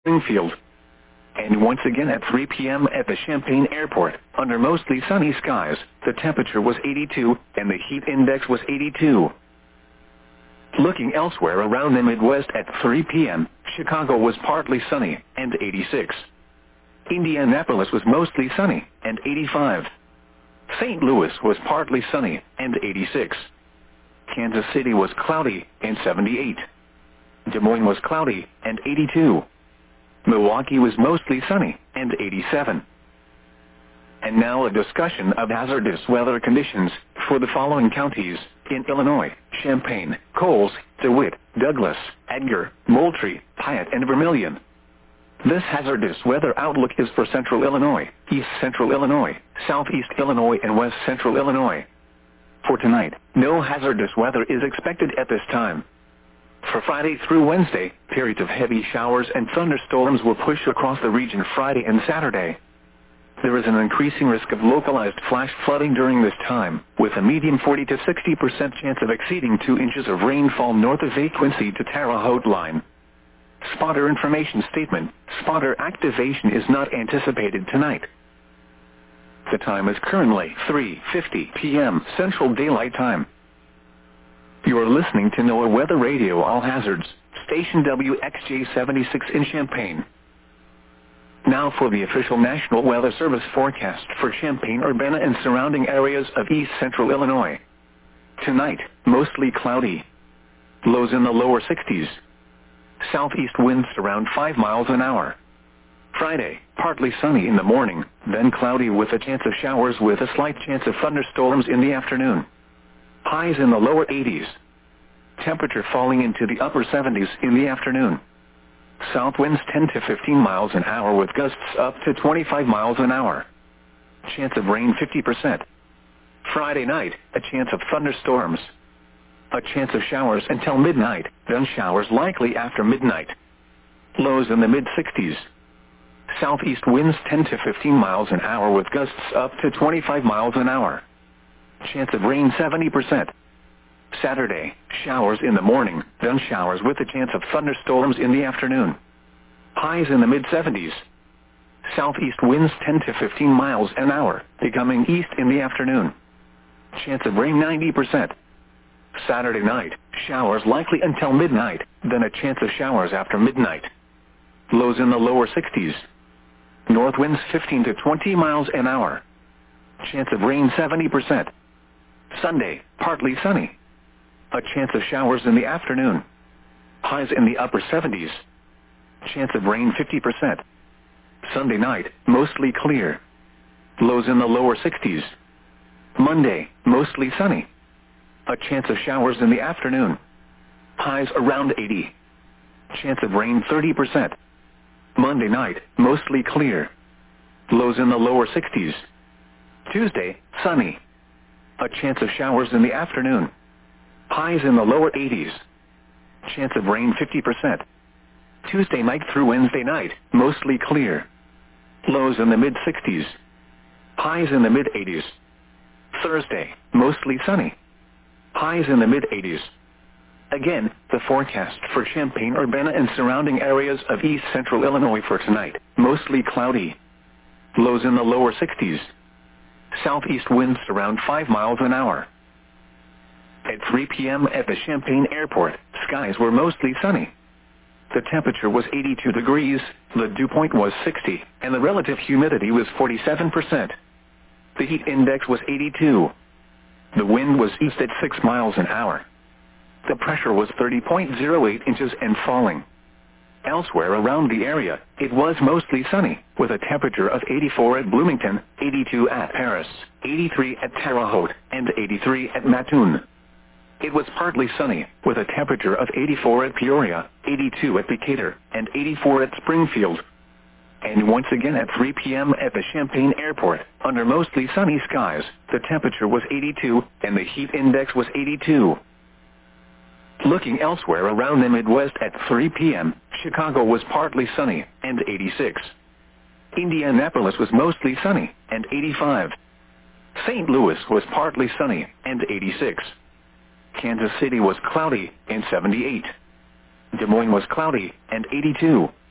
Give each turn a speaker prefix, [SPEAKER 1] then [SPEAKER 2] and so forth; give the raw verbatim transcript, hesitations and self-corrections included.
[SPEAKER 1] Springfield. And once again at three p m at the Champaign Airport, under mostly sunny skies, the temperature was eighty-two, and the heat index was eighty-two. Looking elsewhere around the Midwest at three p m, Chicago was partly sunny, and eighty-six. Indianapolis was mostly sunny, and eighty-five. Saint Louis was partly sunny, and eighty-six. Kansas City was cloudy, and seventy-eight. Des Moines was cloudy, and eighty-two. Milwaukee was mostly sunny, and eighty-seven. And now a discussion of hazardous weather conditions for the following counties in Illinois: Champaign, Coles, DeWitt, Douglas, Edgar, Moultrie, Piatt, and Vermilion. This hazardous weather outlook is for Central Illinois, East Central Illinois, Southeast Illinois, and West Central Illinois. For tonight, no hazardous weather is expected at this time. For Friday through Wednesday, periods of heavy showers and thunderstorms will push across the region Friday and Saturday. There is an increasing risk of localized flash flooding during this time, with a median forty to sixty percent chance of exceeding two inches of rainfall north of the Quincy to Terre Haute line. Spotter information statement: spotter activation is not anticipated tonight. The time is currently three fifty p m Central Daylight Time. You are listening to NOAA Weather Radio All Hazards, station W X J seventy-six in Champaign. Now for the official National Weather Service forecast for Champaign, Urbana, and surrounding areas of East Central Illinois. Tonight, mostly cloudy. Lows in the lower sixties. Southeast winds around five miles an hour. Friday, partly sunny in the morning, then cloudy with a chance of showers with a slight chance of thunderstorms in the afternoon. Highs in the lower eighties. Temperature falling into the upper seventies in the afternoon. South winds ten to fifteen miles an hour with gusts up to twenty-five miles an hour. Chance of rain fifty percent. Friday night, a chance of thunderstorms. A chance of showers until midnight, then showers likely after midnight. Lows in the mid-sixties. Southeast winds ten to fifteen miles an hour with gusts up to twenty-five miles an hour. Chance of rain seventy percent. Saturday, showers in the morning, then showers with a chance of thunderstorms in the afternoon. Highs in the mid-seventies. Southeast winds ten to fifteen miles an hour, becoming east in the afternoon. Chance of rain ninety percent. Saturday night, showers likely until midnight, then a chance of showers after midnight. Lows in the lower sixties. North winds fifteen to twenty miles an hour. Chance of rain seventy percent. Sunday, partly sunny. A chance of showers in the afternoon. Highs in the upper seventies. Chance of rain fifty percent. Sunday night, mostly clear. Lows in the lower sixties. Monday, mostly sunny. A chance of showers in the afternoon. Highs around eighty. Chance of rain thirty percent. Monday night, mostly clear. Lows in the lower sixties. Tuesday, sunny. A chance of showers in the afternoon. Highs in the lower eighties. Chance of rain fifty percent. Tuesday night through Wednesday night, mostly clear. Lows in the mid-sixties. Highs in the mid-eighties. Thursday, mostly sunny. Highs in the mid-eighties. Again, the forecast for Champaign, Urbana, and surrounding areas of East Central Illinois for tonight: mostly cloudy. Lows in the lower sixties. Southeast winds around five miles an hour. At three p m at the Champaign Airport, skies were mostly sunny. The temperature was eighty-two degrees, the dew point was sixty, and the relative humidity was forty-seven percent. The heat index was eighty-two. The wind was east at six miles an hour. The pressure was thirty point zero eight inches and falling. Elsewhere around the area, it was mostly sunny, with a temperature of eighty-four at Bloomington, eighty-two at Paris, eighty-three at Terre Haute, and eighty-three at Mattoon. It was partly sunny, with a temperature of eighty-four at Peoria, eighty-two at Decatur, and eighty-four at Springfield. And once again at three p m at the Champaign Airport, under mostly sunny skies, the temperature was eighty-two, and the heat index was eighty-two. Looking elsewhere around the Midwest at three p m, Chicago was partly sunny, and eighty-six. Indianapolis was mostly sunny, and eighty-five. Saint Louis was partly sunny, and eighty-six. Kansas City was cloudy, and seventy-eight. Des Moines was cloudy, and eighty-two.